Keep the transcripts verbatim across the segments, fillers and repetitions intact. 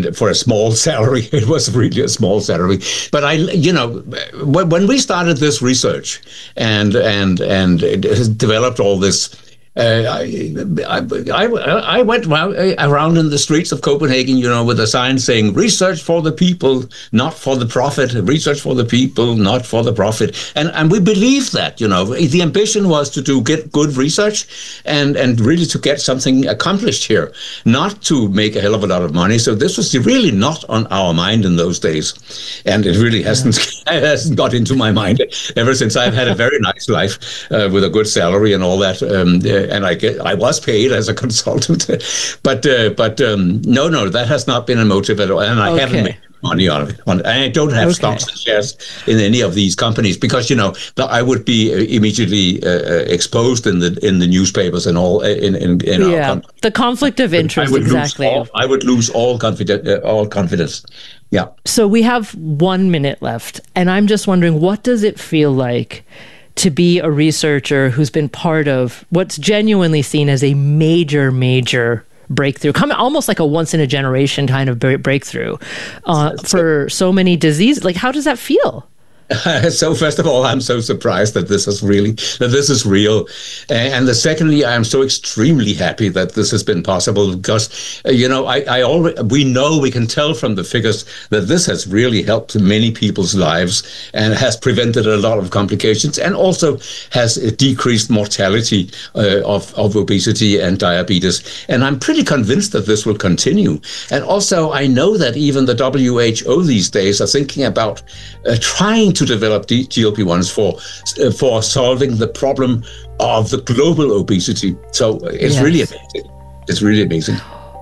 and for a small salary. It was really a small salary. But I, you know, when, when we started this research and and and developed all this. Uh, I, I, I went around in the streets of Copenhagen, you know, with a sign saying research for the people, not for the profit, research for the people, not for the profit. And and we believed that, you know, the ambition was to do get good research and, and really to get something accomplished here, not to make a hell of a lot of money. So this was really not on our mind in those days. And it really hasn't, it hasn't got into my mind ever since. I've had a very nice life uh, with a good salary and all that. Um, and I get, I was paid as a consultant, but uh, but um, no, no, that has not been a motive at all, and I okay. haven't made money on it. On, and I don't have okay. stocks and shares in any of these companies because you know I would be immediately uh, exposed in the in the newspapers and all in in, in yeah. our country. The conflict of interest, I would exactly. Lose all, I would lose all confidence. Uh, all confidence. Yeah. So we have one minute left, and I'm just wondering, what does it feel like to be a researcher who's been part of what's genuinely seen as a major, major breakthrough, coming almost like a once in a generation kind of breakthrough uh, for so many diseases? Like, how does that feel? So first of all, I'm so surprised that this is really that this is real, and the secondly, I'm so extremely happy that this has been possible because uh, you know I, I already we know we can tell from the figures that this has really helped many people's lives and has prevented a lot of complications and also has decreased mortality uh, of of obesity and diabetes. And I'm pretty convinced that this will continue. And also, I know that even the W H O these days are thinking about uh, trying to develop G L P ones for uh, for solving the problem of the global obesity. So it's yes. really amazing. It's really amazing.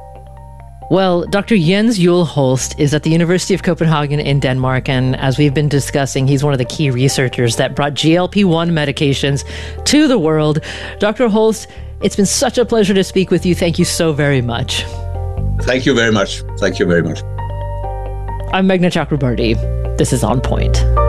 Well, Doctor Jens Juul Holst is at the University of Copenhagen in Denmark, and as we've been discussing, he's one of the key researchers that brought G L P one medications to the world. Doctor Holst, it's been such a pleasure to speak with you. Thank you so very much. Thank you very much. Thank you very much. I'm Meghna Chakrabarti. This is On Point.